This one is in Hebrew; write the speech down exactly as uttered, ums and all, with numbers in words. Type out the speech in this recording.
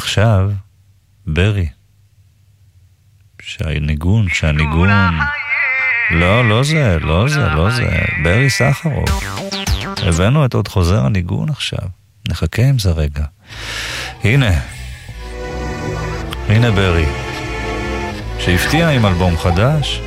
ועכשיו, ברי. שהניגון, שהניגון... לא, לא זה, לא זה, לא זה. ברי סחרוף. הבאנו את עוד חוזר הניגון עכשיו. נחכה עם זה רגע. הנה. הנה ברי. שהפתיע עם אלבום חדש.